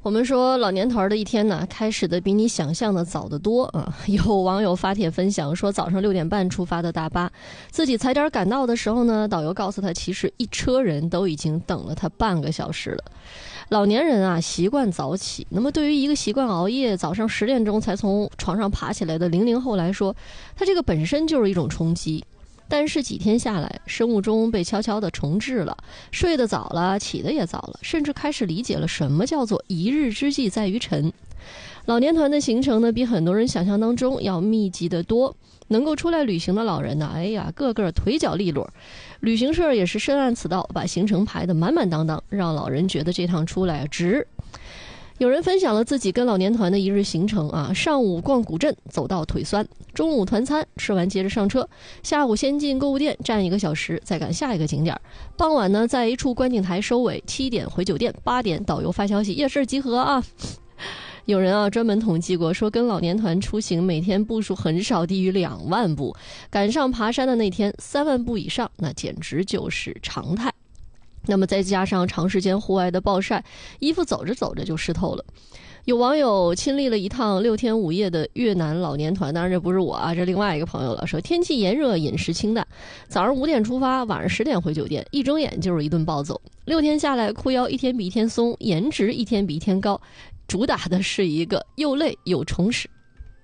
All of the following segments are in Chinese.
我们说老年团的一天呢，开始的比你想象的早得多啊！有网友发帖分享说，早上6点半出发的大巴，自己踩点赶到的时候呢，导游告诉他，其实一车人都已经等了他半个小时了。老年人啊，习惯早起，那么对于一个习惯熬夜，早上10点钟才从床上爬起来的00后来说，他这个本身就是一种冲击。但是几天下来，生物钟被悄悄地重置了，睡得早了，起得也早了，甚至开始理解了什么叫做一日之计在于晨。老年团的行程呢，比很多人想象当中要密集得多。能够出来旅行的老人呢，个个腿脚利落。旅行社也是深谙此道，把行程排得满满当当，让老人觉得这趟出来值。有人分享了自己跟老年团的一日行程啊，上午逛古镇走到腿酸，中午团餐吃完接着上车，下午先进购物店站1个小时，再赶下一个景点，傍晚呢在一处观景台收尾，7点回酒店，8点导游发消息夜市集合啊。有人啊专门统计过，说跟老年团出行每天步数很少低于2万步，赶上爬山的那天3万步以上，那简直就是常态。那么再加上长时间户外的暴晒，衣服走着走着就湿透了。有网友亲历了一趟6天5夜的越南老年团，当然这不是我啊，这另外一个朋友了，说天气炎热，饮食清淡，早上5点出发，晚上10点回酒店，一睁眼就是一顿暴走。6天下来，裤腰一天比一天松，颜值一天比一天高，主打的是一个又累又充实。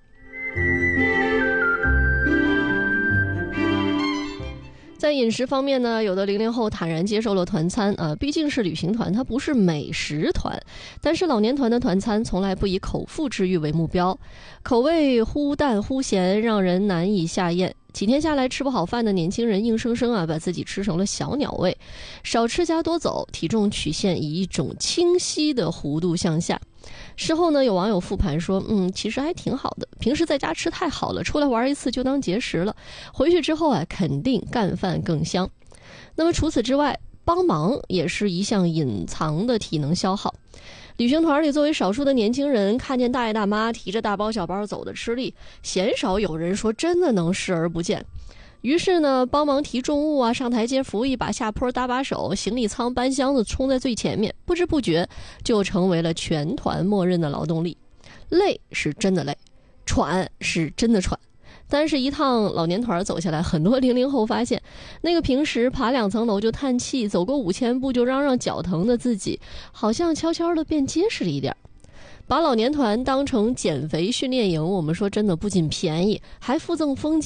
在饮食方面呢，有的00后坦然接受了团餐啊，毕竟是旅行团，它不是美食团。但是老年团的团餐从来不以口腹之欲为目标，口味忽淡忽咸，让人难以下咽。几天下来，吃不好饭的年轻人硬生生啊把自己吃成了小鸟胃，少吃加多走，体重曲线以一种清晰的弧度向下。事后呢，有网友复盘说，其实还挺好的，平时在家吃太好了，出来玩一次就当节食了，回去之后啊，肯定干饭更香。那么除此之外，帮忙也是一项隐藏的体能消耗。旅行团里作为少数的年轻人，看见大爷大妈提着大包小包走的吃力，鲜少有人说真的能视而不见。于是呢，帮忙提重物啊，上台阶扶一把，下坡搭把手，行李舱搬箱子冲在最前面，不知不觉就成为了全团默认的劳动力。累是真的累，喘是真的喘。但是一趟老年团走下来，很多00后发现，那个平时爬2层楼就叹气，走过5000步就嚷嚷脚疼的自己，好像悄悄的变结实了一点。把老年团当成减肥训练营，我们说真的不仅便宜，还附赠风景。